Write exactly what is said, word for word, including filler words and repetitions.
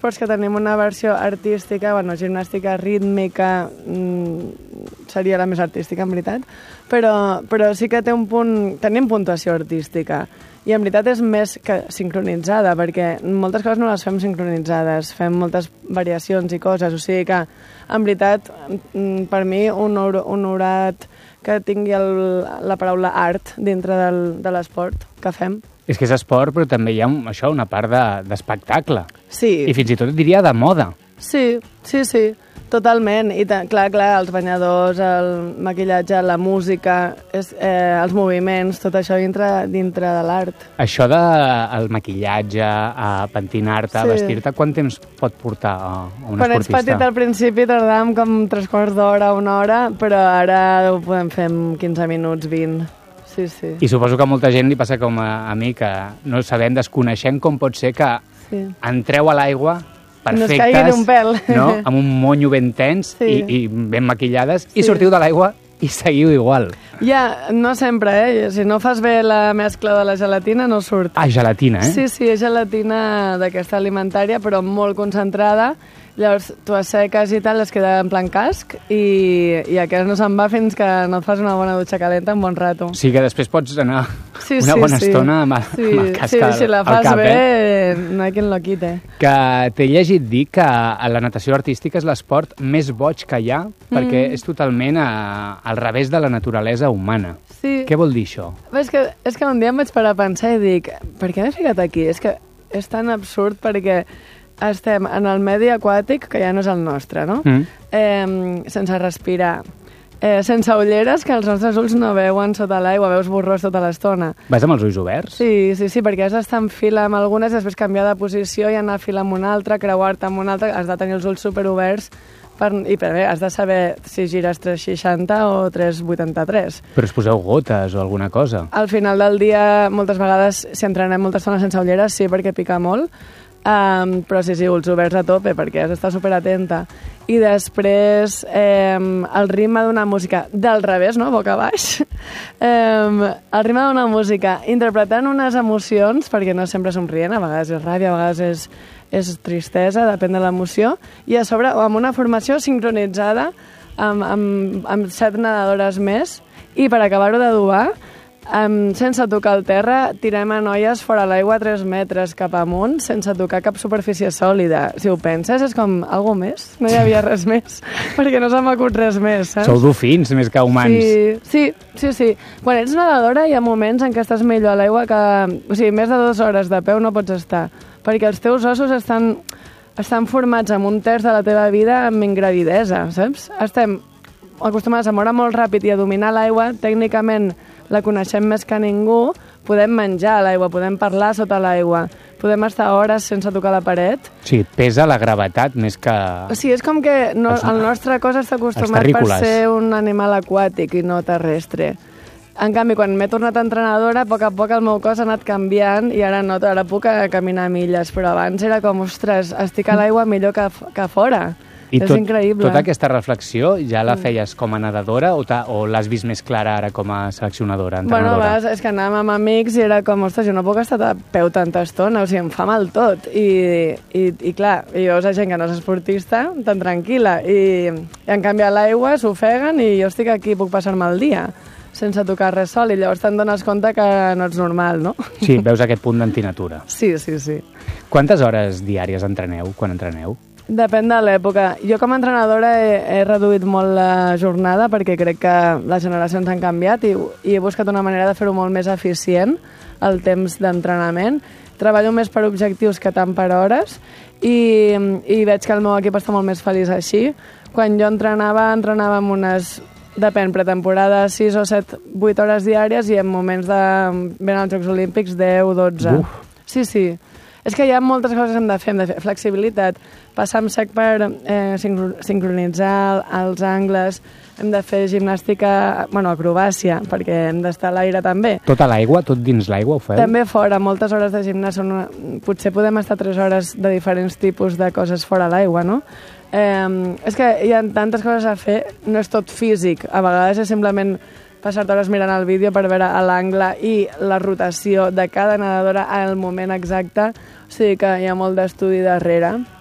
esports que tenim una versió artística, bueno, gimnàstica rítmica mmm, seria la més artística, en veritat, però, però sí que té un punt... Tenim puntuació artística, i en veritat és més que sincronitzada, perquè moltes coses no les fem sincronitzades, fem moltes variacions i coses, o sigui que, en veritat, per mi, un honorat que tingui el, la paraula art dintre del, de l'esport que fem. És que és esport, però també hi ha un, això, una part d'espectacle. De, sí. I fins i tot diria de moda. Sí, sí, sí, totalment. I clar, clar, els banyadors, el maquillatge, la música, és, eh, els moviments, tot això dintre, dintre de l'art. Això del maquillatge, a pentinar-te, sí. a vestir-te, quant temps pot portar a un Quan esportista? Quan ets petit al principi tardàvem com tres quarts d'hora, una hora, però ara ho podem fer en quinze minuts, vint. Sí, sí. I suposo que a molta gent li passa com a, a mi, que no sabem, desconeixem com pot ser que sí. entreu a l'aigua perfectes, no, un pèl. No? Amb un monyo ben tens sí. i, i ben maquillades, sí. i sortiu de l'aigua i seguiu igual. Ja, no sempre, eh? Si no fas bé la mescla de la gelatina, no surt. Ah, gelatina, eh? Sí, sí, és gelatina d'aquesta alimentària, però molt concentrada. Llavors, tu asseques i tal, es queda en plan casc i, i aquest no se'n va fins que no et fas una bona dutxa calenta en bon rato. Sí, que després pots anar sí, una sí, bona sí. estona amb, sí, amb el casc sí, al, si la fas al cap, bé, eh? no hi ha qui la quite. Que t'he llegit dir que la natació artística és l'esport més boig que hi ha, perquè mm. és totalment a, al revés de la naturalesa humana. Sí. Què vol dir això? És que, és que un dia em vaig parar a pensar i dic, per què m'he ficat aquí? És que és tan absurd perquè estem en el medi aquàtic, que ja no és el nostre, no? Mm. Eh, sense respirar, eh, sense ulleres, que els nostres ulls no veuen sota l'aigua, veus borrós tota l'estona. Vas amb els ulls oberts? Sí, sí, sí, perquè has d'estar en fila amb algunes, després canviar de posició i anar a fila amb una altra, creuar-te amb una altra, has de tenir els ulls superoberts, per, i per bé, has de saber si gires tres seixanta o tres vuitanta-tres. Però us poseu gotes o alguna cosa? Al final del dia, moltes vegades, si entrenem molta estona sense ulleres, sí, perquè pica molt, Um, però sí, sí, ulls oberts a tope, perquè has d'estar superatenta. I després, um, el ritme d'una música del revés, no?, boca baix. Um, el ritme d'una música, interpretant unes emocions, perquè no sempre somrient, a vegades és ràbia, a vegades és, és tristesa, depèn de l'emoció, i a sobre, amb una formació sincronitzada amb, amb, amb set nedadores més, i per acabar-ho d'adobar, Um, sense tocar el terra, tirem a noies fora l'aigua tres metres cap amunt, sense tocar cap superfície sòlida. Si ho penses, és com algo més. No hi havia res més, perquè no s'ha m'acut res més, saps? Sou dofins més que humans. Sí, sí, sí, sí. Quan ets nedadora hi ha moments en què estàs millor a l'aigua que... O sigui, més de dues hores de peu no pots estar, perquè els teus ossos estan, estan formats amb un terç de la teva vida amb ingravidesa, saps? Estem acostumats a moure molt ràpid i a dominar l'aigua, tècnicament la coneixem més que ningú, podem menjar a l'aigua, podem parlar sota l'aigua, podem estar hores sense tocar la paret. Sí, pesa la gravetat més que... Sí, és com que no, els, el nostre cos està acostumat per ser un animal aquàtic i no terrestre. En canvi, quan m'he tornat entrenadora, a poc a poc el meu cos ha anat canviant i ara no, ara puc caminar milles, però abans era com, ostres, estic a l'aigua millor que, que fora. I és tot, increïble. Tota aquesta reflexió ja la feies com a nedadora o, o l'has vist més clara ara com a seleccionadora, entrenadora? Bueno, vas, és que anàvem amb amics i era com, ostres, jo no puc estar a peu tanta estona, o sigui, em fa mal tot. I, i, i clar, i veus a gent que no és esportista tan tranquil·la i, i en canvi a l'aigua s'ofeguen i jo estic aquí, puc passar-me el dia sense tocar res sol, i llavors te'n dones compte que no ets normal, no? Sí, veus aquest punt d'antinatura. Sí, sí, sí. Quantes hores diàries entreneu, quan entreneu? Depèn de l'època. Jo com a entrenadora he, he reduït molt la jornada perquè crec que les generacions han canviat i, i he buscat una manera de fer-ho molt més eficient, el temps d'entrenament. Treballo més per objectius que tant per hores i, i veig que el meu equip està molt més feliç així. Quan jo entrenava, entrenava amb unes, depèn, pretemporada, sis o set, vuit hores diàries i en moments de... venen els Jocs Olímpics, deu, dotze. Uf. Sí, sí. És que hi ha moltes coses que hem de fer, hem de fer flexibilitat, passar amb sec per eh, sincronitzar els angles, hem de fer gimnàstica, bueno, acrobàcia, perquè hem d'estar a l'aire també. Tot a l'aigua? Tot dins l'aigua ho feu? També fora, moltes hores de gimnàs, una... potser podem estar tres hores de diferents tipus de coses fora a l'aigua, no? Eh, és que hi ha tantes coses a fer, no és tot físic, a vegades és simplement passar-te hores mirant el vídeo per veure l'angle i la rotació de cada nedadora al moment exacte, o sigui que hi ha molt d'estudi darrere.